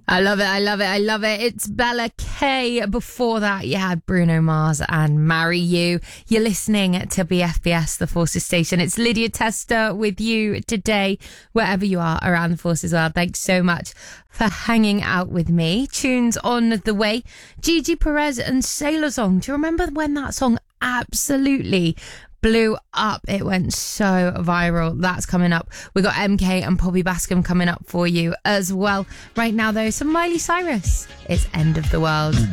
I love it. I love it. I love it. It's Bella K. Before that, you had Bruno Mars and Marry You. You're listening to BFBS, the Forces Station. It's Lydia Tester with you today, wherever you are around the Forces world. Thanks so much for hanging out with me. Tunes on the way. Gigi Perez and Sailor Song. Do you remember when that song absolutely blew up? It went so viral. That's coming up. We got MK and Poppy Bascom coming up for you as well. Right now, though, some Miley Cyrus. It's End of the World.